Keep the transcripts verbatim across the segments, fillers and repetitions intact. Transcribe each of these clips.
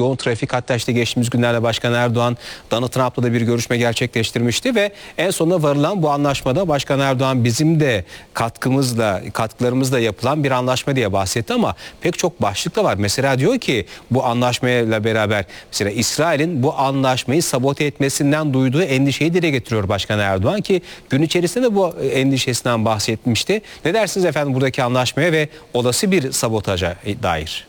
yoğun trafik. Hatta işte geçtiğimiz günlerde Başkan Erdoğan Donald Trump'la da bir görüşme gerçekleştirmişti ve en sonunda varılan bu anlaşmada Başkan Erdoğan bizim de katkımızla, katkılarımızla yapılan bir anlaşma diye bahsetti ama pek çok başlık da var. Mesela diyor ki bu anlaşmayla beraber mesela İsrail'in bu anlaşmayı sabote etmesinden duyduğu endişeyi dile getiriyor Başkan Erdoğan ki gün içerisinde de bu endişesinden bahsetmişti. Ne dersiniz efendim buradaki anlaşmaya ve olası bir sabotaja dair?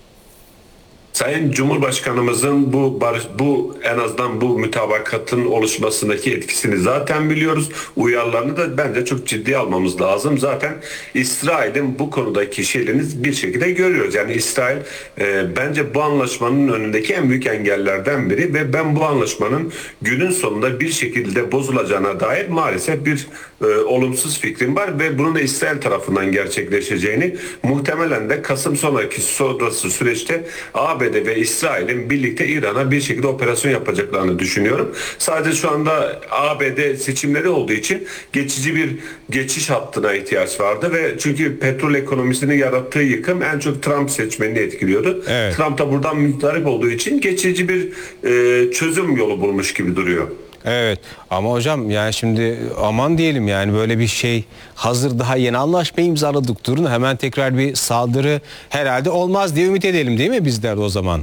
Sayın Cumhurbaşkanımızın bu barış, bu en azından bu mütabakatın oluşmasındaki etkisini zaten biliyoruz. Uyarılarını da bence çok ciddiye almamız lazım. Zaten İsrail'in bu konudaki şeylerini bir şekilde görüyoruz. Yani İsrail e, bence bu anlaşmanın önündeki en büyük engellerden biri ve ben bu anlaşmanın günün sonunda bir şekilde bozulacağına dair maalesef bir e, olumsuz fikrim var ve bunun da İsrail tarafından gerçekleşeceğini, muhtemelen de Kasım sonraki sonrası süreçte A B D ve İsrail'in birlikte İran'a bir şekilde operasyon yapacaklarını düşünüyorum. Sadece şu anda A B D seçimleri olduğu için geçici bir geçiş hattına ihtiyaç vardı ve çünkü petrol ekonomisini yarattığı yıkım en çok Trump seçmenini etkiliyordu. Evet. Trump da buradan müzdarip olduğu için geçici bir e, çözüm yolu bulmuş gibi duruyor. Evet ama hocam yani şimdi aman diyelim yani böyle bir şey hazır daha yeni anlaşmayı imzaladık durun hemen tekrar bir saldırı herhalde olmaz diye ümit edelim değil mi bizler de o zaman?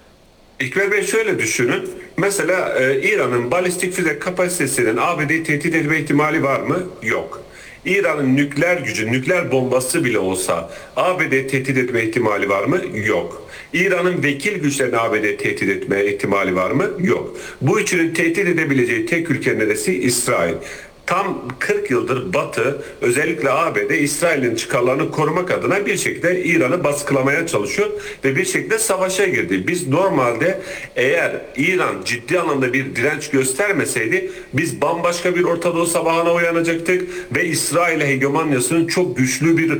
İkbal Bey şöyle düşünün. Mesela e, İran'ın balistik füze kapasitesinin A B D'yi tehdit etme ihtimali var mı? Yok. İran'ın nükleer gücü, nükleer bombası bile olsa A B D tehdit etme ihtimali var mı? Yok. İran'ın vekil güçlerini A B D tehdit etme ihtimali var mı? Yok. Bu üçünün tehdit edebileceği tek ülke neresi? İsrail. Tam kırk yıldır Batı, özellikle A B D, İsrail'in çıkarlarını korumak adına bir şekilde İran'ı baskılamaya çalışıyor ve bir şekilde savaşa girdi. Biz normalde eğer İran ciddi anlamda bir direnç göstermeseydi biz bambaşka bir Orta Doğu sabahına uyanacaktık ve İsrail hegemonyasının çok güçlü bir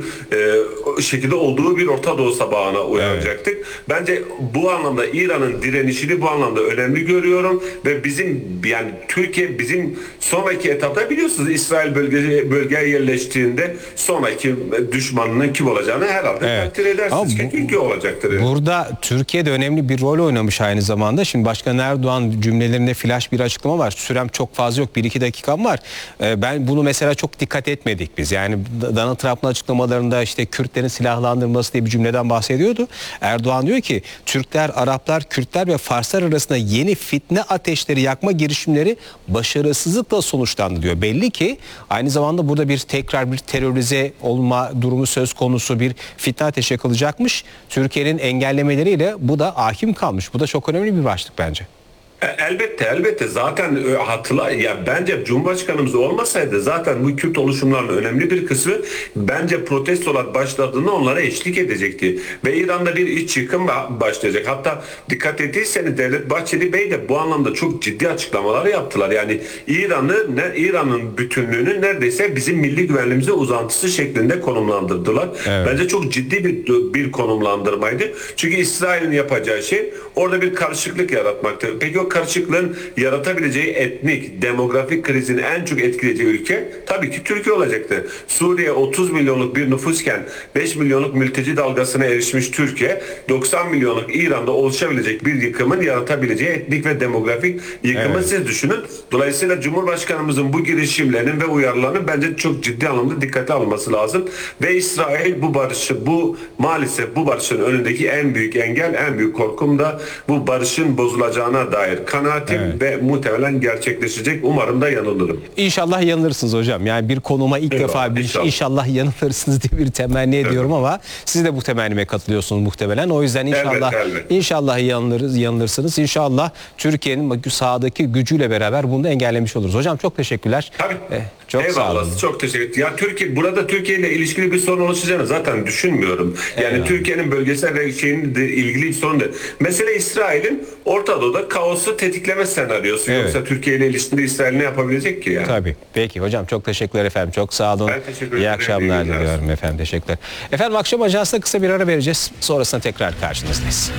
e, şekilde olduğu bir Orta Doğu sabahına uyanacaktık. Evet. Bence bu anlamda İran'ın direnişini bu anlamda önemli görüyorum ve bizim yani Türkiye bizim sonraki etapta bir biliyorsunuz İsrail bölge, bölgeye yerleştiğinde sonraki düşmanının kim olacağını herhalde evet. takdir edersiniz ki Türkiye olacaktır. Yani. Burada Türkiye de önemli bir rol oynamış aynı zamanda. Şimdi Başkan Erdoğan cümlelerinde flash bir açıklama var. Sürem çok fazla yok. bir iki dakikam var. Ben bunu mesela çok dikkat etmedik biz. Yani Donald Trump'ın açıklamalarında işte Kürtlerin silahlandırılması diye bir cümleden bahsediyordu. Erdoğan diyor ki Türkler, Araplar, Kürtler ve Farslar arasında yeni fitne ateşleri yakma girişimleri başarısızlıkla sonuçlandı diyor. Belli ki aynı zamanda burada bir tekrar bir terörize olma durumu söz konusu, bir fitne ateşi yakılacakmış. Türkiye'nin engellemeleriyle bu da hakim kalmış. Bu da çok önemli bir başlık bence. Elbette elbette zaten hatırla ya bence Cumhurbaşkanımız olmasaydı zaten bu Kürt oluşumlarının önemli bir kısmı bence protestolar başladığında onlara eşlik edecekti. Ve İran'da bir iç yıkım başlayacak. Hatta dikkat ettiyseniz Devlet Bahçeli Bey de bu anlamda çok ciddi açıklamalar yaptılar. Yani İran'ı ne İran'ın bütünlüğünü neredeyse bizim milli güvenliğimize uzantısı şeklinde konumlandırdılar. Evet. Bence çok ciddi bir bir konumlandırmaydı. Çünkü İsrail'in yapacağı şey orada bir karışıklık yaratmaktı. Peki o karışıklığın yaratabileceği etnik, demografik krizini en çok etkileyeceği ülke tabii ki Türkiye olacaktı. Suriye otuz milyonluk bir nüfusken beş milyonluk mülteci dalgasına erişmiş Türkiye, doksan milyonluk İran'da oluşabilecek bir yıkımın yaratabileceği etnik ve demografik yıkımı evet. siz düşünün. Dolayısıyla Cumhurbaşkanımızın bu girişimlerinin ve uyarılarının bence çok ciddi anlamda dikkate alınması lazım. Ve İsrail bu barışı, bu maalesef bu barışın önündeki en büyük engel, en büyük korkum da bu barışın bozulacağına dair kanaatim evet. ve muhtemelen gerçekleşecek. Umarım da yanılırım. İnşallah yanılırsınız hocam. Yani bir konuma ilk Eyvallah, defa bir inşallah. inşallah yanılırsınız diye bir temenni ediyorum evet. ama siz de bu temennime katılıyorsunuz muhtemelen. O yüzden inşallah evet, evet. inşallah yanılırız, yanılırsınız. İnşallah Türkiye'nin sahadaki gücüyle beraber bunu da engellemiş oluruz. Hocam çok teşekkürler. Tabii. Ee, çok Eyvallah, sağ olun. Çok teşekkür. Ya Türkiye burada Türkiye ile ilişkili bir sorun oluşacağını zaten düşünmüyorum. Yani Eyvallah. Türkiye'nin bölgesel ve şeyin de ilgili bir sorun değil. Mesele İsrail'in Orta Doğu'da kaosu tetikleme senaryosu. Evet. Yoksa Türkiye ile ilişkili İsrail ne yapabilecek ki yani? Tabii. Peki hocam çok teşekkürler efendim. Çok sağ olun. Ben teşekkür ederim. İyi akşamlar diliyorum efendim. Teşekkürler. Efendim akşam ajansında kısa bir ara vereceğiz. Sonrasında tekrar karşınızdayız.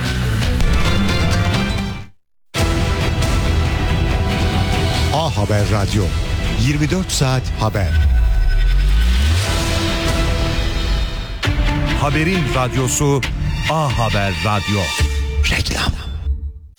A Haber Radyo. yirmi dört saat haber. Haberin radyosu A Haber Radyo. Reklam.